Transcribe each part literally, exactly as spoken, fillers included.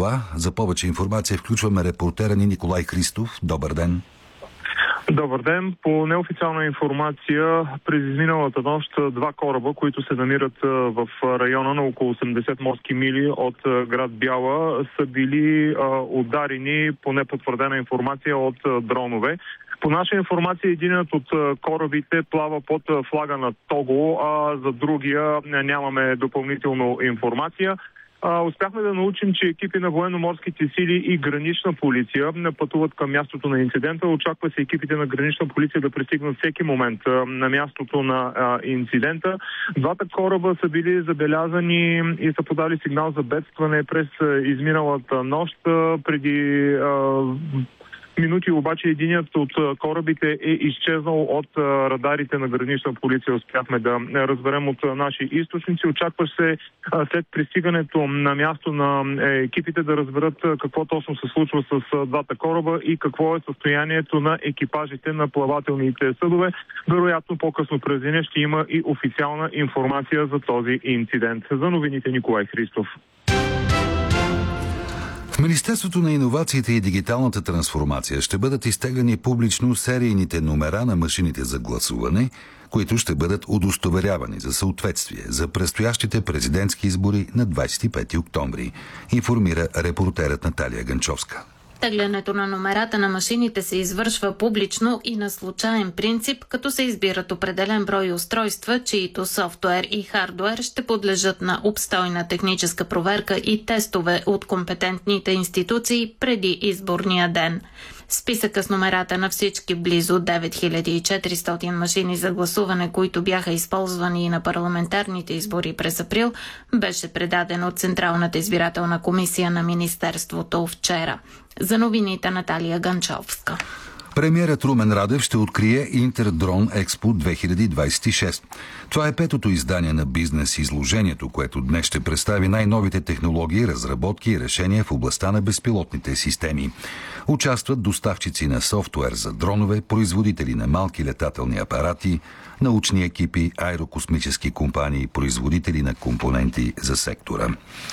това. За повече информация включваме репортера ни Николай Христов. Добър ден! Добър ден! По неофициална информация, през изминалата нощ два кораба, които се намират в района на около осемдесет морски мили от град Бяла, са били ударени по непотвърдена информация от дронове. По наша информация, единът от корабите плава под флага на Того, а за другия нямаме допълнително информация. Успяхме да научим, че екипи на военно-морските сили и гранична полиция пътуват към мястото на инцидента. Очаква се екипите на гранична полиция да пристигнат всеки момент на мястото на инцидента. Двата кораба са били забелязани и са подали сигнал за бедстване през изминалата нощ. Преди минути обаче единият от корабите е изчезнал от радарите на гранична полиция. Успяхме да разберем от наши източници. Очаква се след пристигането на място на екипите да разберат какво точно се случва с двата кораба и какво е състоянието на екипажите на плавателните съдове. Вероятно по-късно през деня ще има и официална информация за този инцидент. За новините Николай Христов. В Министерството на иновациите и дигиталната трансформация ще бъдат изтеглени публично серийните номера на машините за гласуване, които ще бъдат удостоверявани за съответствие за предстоящите президентски избори на двадесет и пети октомври, информира репортерът Наталия Ганчовска. Теглянето на номерата на машините се извършва публично и на случаен принцип, като се избират определен брой устройства, чието софтуер и хардуер ще подлежат на обстойна техническа проверка и тестове от компетентните институции преди изборния ден. Списъка с номерата на всички близо девет хиляди и четиристотин машини за гласуване, които бяха използвани и на парламентарните избори през април, беше предаден от Централната избирателна комисия на Министерството вчера. За новините Наталия Ганчовска. Премиерът Румен Радев ще открие Интердрон Експо две хиляди двадесет и шеста. Това е петото издание на бизнес изложението, което днес ще представи най-новите технологии, разработки и решения в областта на безпилотните системи. Участват доставчици на софтуер за дронове, производители на малки летателни апарати, научни екипи, аерокосмически компании, производители на компоненти за сектора.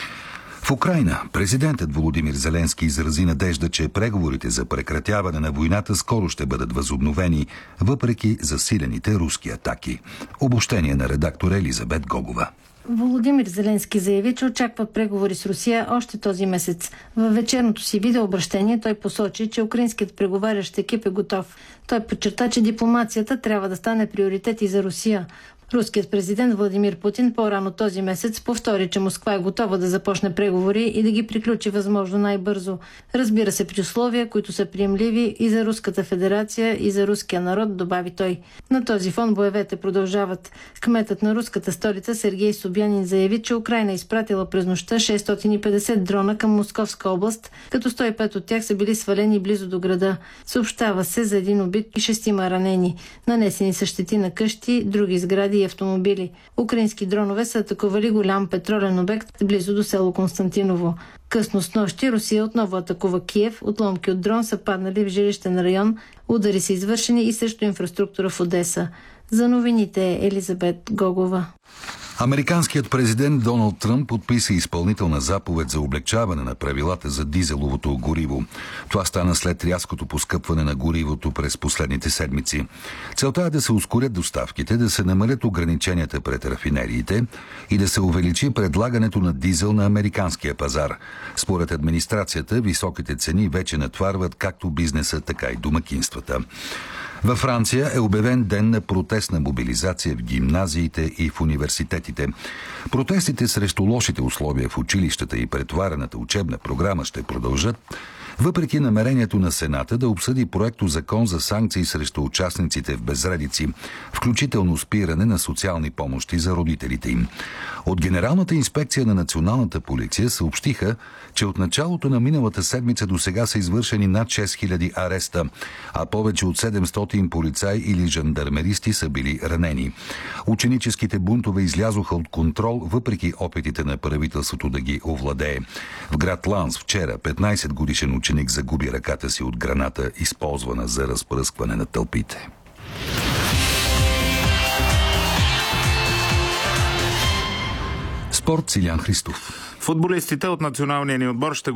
В Украйна президентът Володимир Зеленски изрази надежда, че преговорите за прекратяване на войната скоро ще бъдат възобновени, въпреки засилените руски атаки. Обобщение на редактор Елизабет Гогова. Володимир Зеленски заяви, че очаква преговори с Русия още този месец. Във вечерното си видеообращение той посочи, че украинският преговарящ екип е готов. Той подчерта, че дипломацията трябва да стане приоритет и за Русия. Руският президент Владимир Путин по-рано този месец повтори, че Москва е готова да започне преговори и да ги приключи възможно най-бързо. Разбира се, при условия, които са приемливи и за Руската федерация, и за руския народ, добави той. На този фон боевете продължават. Кметът на руската столица Сергей Собянин заяви, че Украйна е изпратила през нощта шестстотин и петдесет дрона към Московска област, като сто и пет от тях са били свалени близо до града. Съобщава се за един убит и шестима ранени. Нанесени са щети на къщи, други сгради и автомобили. Украински дронове са атакували голям петролен обект близо до село Константиново. Късно с нощи Русия отново атакува Киев. Отломки от дрон са паднали в жилищен район. Удари са извършени и също инфраструктура в Одеса. За новините е Елизабет Гогова. Американският президент Доналд Тръмп подписа изпълнителна заповед за облекчаване на правилата за дизеловото гориво. Това стана след рязкото поскъпване на горивото през последните седмици. Целта е да се ускорят доставките, да се намалят ограниченията пред рафинериите и да се увеличи предлагането на дизел на американския пазар. Според администрацията, високите цени вече натварват както бизнеса, така и домакинствата. Във Франция е обявен ден на протестна мобилизация в гимназиите и в университетите. Протестите срещу лошите условия в училищата и претоварената учебна програма ще продължат, въпреки намерението на Сената да обсъди проекто закон за санкции срещу участниците в безредици, включително спиране на социални помощи за родителите им. От Генералната инспекция на националната полиция съобщиха, че от началото на миналата седмица до сега са извършени над шест хиляди ареста, а повече от седемстотин полицаи или жандармеристи са били ранени. Ученическите бунтове излязоха от контрол, въпреки опитите на правителството да ги овладее. В град Ланс вчера петнайсет годишен ученик загуби ръката си от граната, използвана за разпръскване на тълпите. Спорт, Силян Христов. Футболистите от националния ни отбор ще